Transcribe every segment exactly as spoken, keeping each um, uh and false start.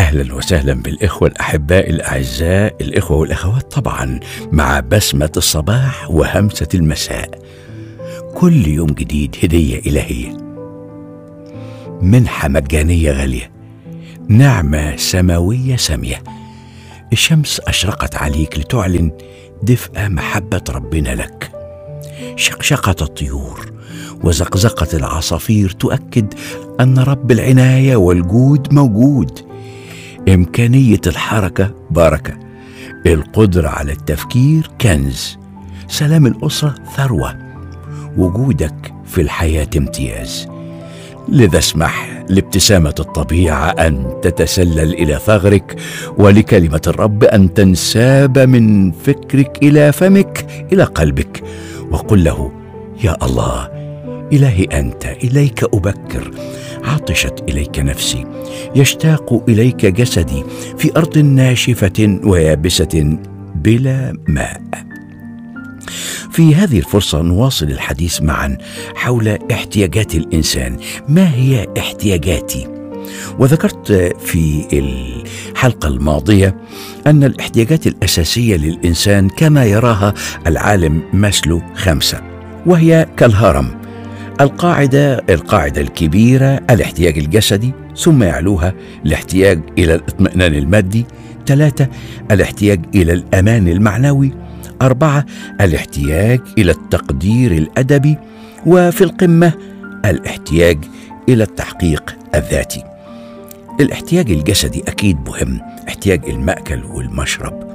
أهلا وسهلا بالإخوة الأحباء الأعزاء، الإخوة والأخوات طبعا، مع بسمة الصباح وهمسة المساء. كل يوم جديد هدية إلهية، منحة مجانية غالية، نعمة سماوية سامية. الشمس أشرقت عليك لتعلن دفء محبة ربنا لك. شقشقة الطيور وزقزقة العصافير تؤكد أن رب العناية والجود موجود. إمكانية الحركة بركة، القدرة على التفكير كنز، سلام الأسرة ثروة، وجودك في الحياة امتياز. لذا اسمح لابتسامة الطبيعة أن تتسلل إلى ثغرك، ولكلمة الرب أن تنساب من فكرك إلى فمك إلى قلبك، وقل له: يا الله إلهي أنت، إليك أبكر، عطشت إليك نفسي، يشتاق إليك جسدي في أرض ناشفة ويابسة بلا ماء. في هذه الفرصة نواصل الحديث معا حول احتياجات الإنسان. ما هي احتياجاتي؟ وذكرت في الحلقة الماضية أن الاحتياجات الأساسية للإنسان كما يراها العالم ماسلو خمسة، وهي كالهرم. القاعدة القاعدة الكبيرة الاحتياج الجسدي، ثم يعلوها الاحتياج إلى الاطمئنان المادي، ثلاثة الاحتياج إلى الأمان المعنوي، أربعة الاحتياج إلى التقدير الأدبي، وفي القمة الاحتياج إلى التحقيق الذاتي. الاحتياج الجسدي أكيد مهم، احتياج المأكل والمشرب،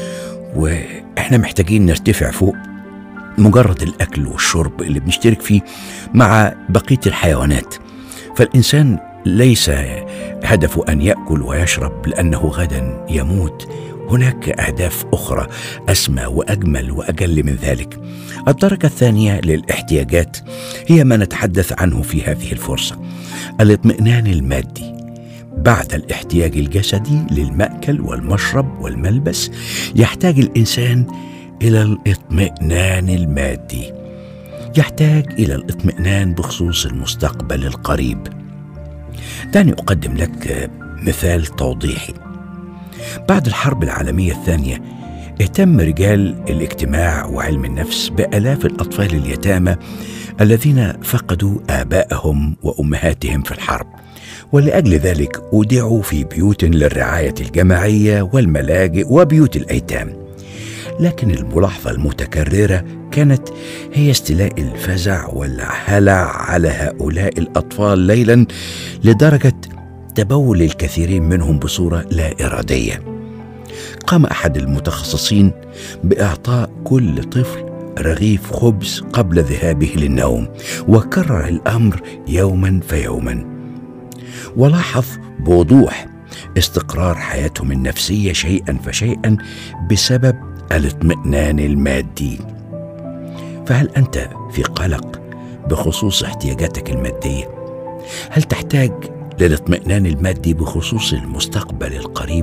وإحنا محتاجين نرتفع فوق مجرد الأكل والشرب اللي بنشترك فيه مع بقية الحيوانات. فالإنسان ليس هدفه أن يأكل ويشرب لأنه غدا يموت، هناك أهداف أخرى أسمى وأجمل وأجل من ذلك. الدرجة الثانية للاحتياجات هي ما نتحدث عنه في هذه الفرصة: الاطمئنان المادي. بعد الاحتياج الجسدي للمأكل والمشرب والملبس، يحتاج الإنسان إلى الاطمئنان المادي. يحتاج إلى الاطمئنان بخصوص المستقبل القريب. دعني أقدم لك مثال توضيحي. بعد الحرب العالمية الثانية اهتم رجال الاجتماع وعلم النفس بآلاف الأطفال اليتامى الذين فقدوا آبائهم وأمهاتهم في الحرب، ولأجل ذلك أودعوا في بيوت للرعاية الجماعية والملاجئ وبيوت الأيتام. لكن الملاحظة المتكررة كانت هي استيلاء الفزع والهلع على هؤلاء الأطفال ليلا، لدرجة تبول الكثيرين منهم بصورة لا إرادية. قام أحد المتخصصين بإعطاء كل طفل رغيف خبز قبل ذهابه للنوم، وكرر الأمر يوما فيوما، ولاحظ بوضوح استقرار حياتهم النفسية شيئا فشيئا بسبب الاطمئنان المادي. فهل أنت في قلق بخصوص احتياجاتك المادية؟ هل تحتاج للاطمئنان المادي بخصوص المستقبل القريب؟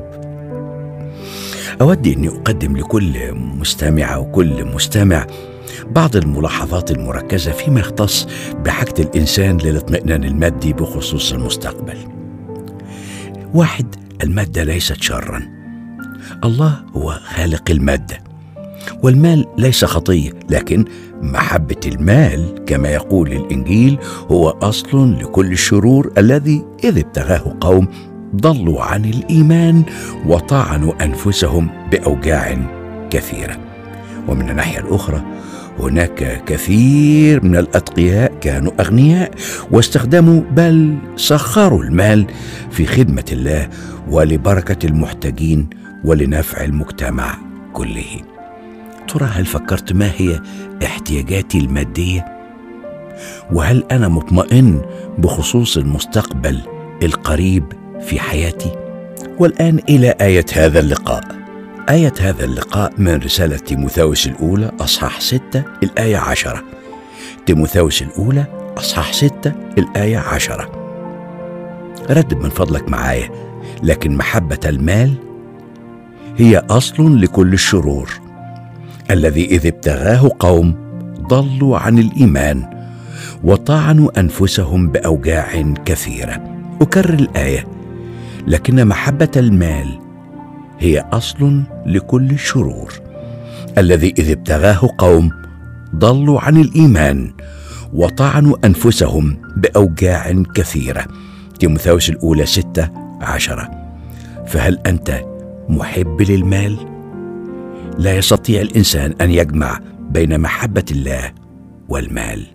أود أني أقدم لكل مستمعة وكل مستمع بعض الملاحظات المركزة فيما يختص بحاجة الإنسان للاطمئنان المادي بخصوص المستقبل. واحد، المادة ليست شراً. الله هو خالق المادة، والمال ليس خطية، لكن محبة المال كما يقول الإنجيل هو أصل لكل الشرور، الذي إذ ابتغاه قوم ضلوا عن الإيمان وطعنوا أنفسهم بأوجاع كثيرة. ومن الناحية الأخرى هناك كثير من الأتقياء كانوا أغنياء واستخدموا بل سخروا المال في خدمة الله ولبركة المحتاجين ولنفع المجتمع كله. ترى هل فكرت ما هي احتياجاتي المادية؟ وهل أنا مطمئن بخصوص المستقبل القريب في حياتي؟ والآن إلى آية هذا اللقاء. آية هذا اللقاء من رسالة تيموثاوس الأولى أصحاح ستة الآية عشرة. تيموثاوس الأولى أصحاح ستة الآية عشرة. ردد من فضلك معايا: لكن محبة المال هي أصل لكل الشرور، الذي إذ ابتغاه قوم ضلوا عن الإيمان وطعنوا أنفسهم بأوجاع كثيرة. أكرر الآية: لكن محبة المال هي أصل لكل الشرور، الذي إذ ابتغاه قوم ضلوا عن الإيمان وطعنوا أنفسهم بأوجاع كثيرة. تيموثاوس الأولى ستة عشرة. فهل أنت محب للمال؟ لا يستطيع الإنسان أن يجمع بين محبة الله والمال.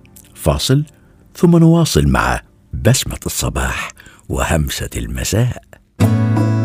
فاصل ثم نواصل مع بسمة الصباح وهمسة المساء.